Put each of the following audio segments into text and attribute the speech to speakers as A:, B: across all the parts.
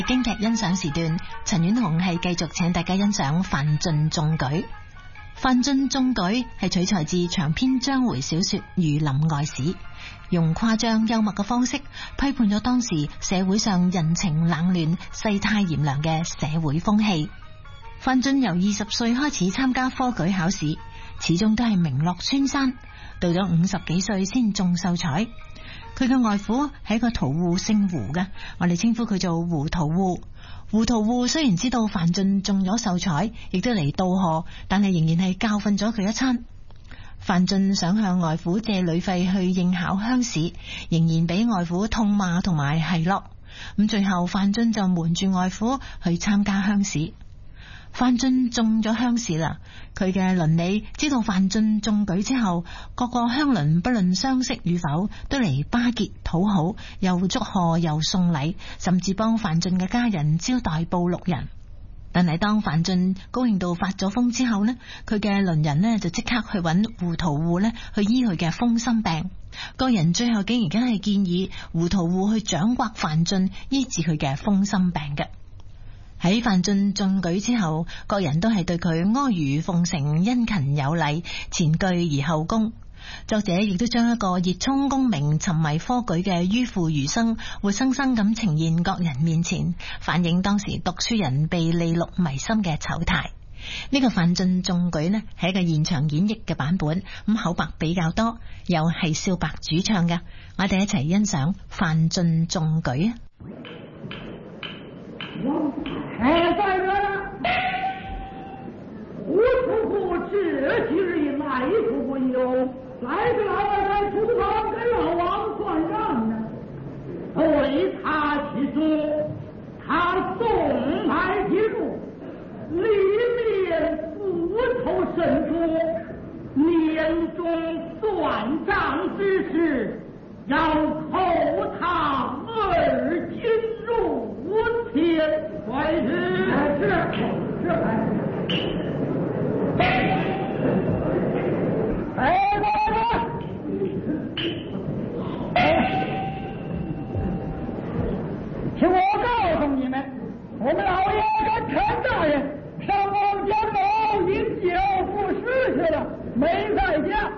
A: 京劇欣賞時段，陳婉紅係繼續請大家欣賞范進中舉。范進中舉係取材自長篇章回小說《儒林外史》，用誇張幽默嘅方式批判咗當時社會上人情冷暖、世態炎涼嘅社會風氣。范進由20歲開始參加科舉考試，始終都係名落孫山，到咗50幾歲先中秀才。佢嘅外父係一個屠戶，姓胡嘅，我哋稱呼佢做胡屠戶。胡屠戶雖然知道范進中咗秀才，亦都嚟道賀，但係仍然係教訓咗佢一餐。范進想向外父借旅費去應考鄉試，仍然俾外父痛罵同埋奚落。咁最後范進就瞞住外父去參加鄉試。范進中咗鄉試啦，佢嘅鄰里知道范進中舉之後，各個鄉鄰不論相識與否，都嚟巴結討好，又祝賀又送禮，甚至幫范進嘅家人招待報錄人。但係當范進高興到發咗瘋之後呢，佢嘅鄰人呢就即刻去揾胡屠戶呢去醫佢嘅風濕病。個人最後竟然梗係建議胡屠戶去掌摑范進，醫治佢嘅風濕病嘅。喺范進中舉之後，各人都係對佢阿諛奉承、殷勤有禮，前倨而後恭。作者亦都將一個熱衷功名、沉迷科舉嘅迂腐儒生，活生生咁呈現各人面前，反映當時讀書人被利祿迷心嘅醜態。呢個范進中舉呢係一個現場演繹嘅版本，咁口白比較多，又係少白主唱嘅。我哋一齊欣賞范進中舉啊！
B: 在这胡屠户这几日来处不有，来个老二在厨房跟老王算账呢。对他起诉，他纵排提入，里面斧头深出，年终算账之时，要扣他2斤入天。快是听我告诉你们，我们老爷跟陈大人上望江楼饮酒赋诗去了，没在家。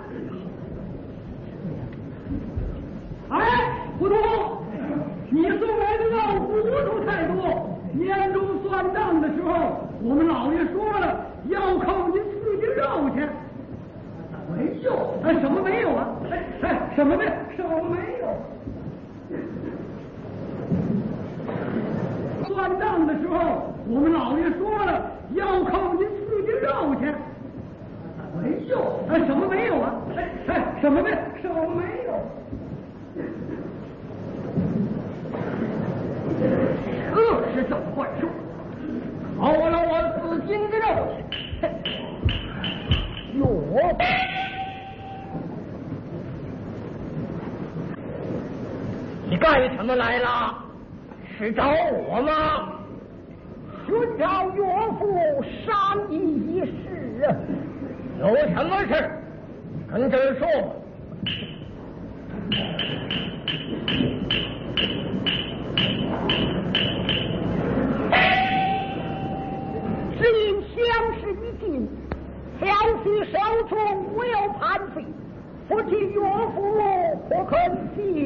B: 哎，胡屠，你送来的肉糊涂太多。年终算账的时候，我们老爷说了，要扣您4斤肉钱。没有？什么没有啊？什么没有？什么没有？算账的时候，我们老爷说了，要扣您4斤肉钱。没有？什么没有啊？什么没有？什么没有？这是怎么回事？扣了我4斤的肉钱。哟，你干什么来了？是找我吗？寻找岳父商议一事啊。有什么事？跟这儿说。只因相识已尽，挑起手中无有叛废，不知岳父可肯记